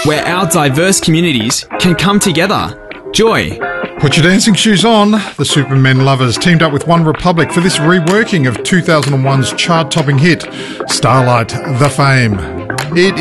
where our diverse communities can come together. Joy. Put your dancing shoes on. The Supermen Lovers teamed up with One Republic for this reworking of 2001's chart-topping hit, Starlight the Fame. It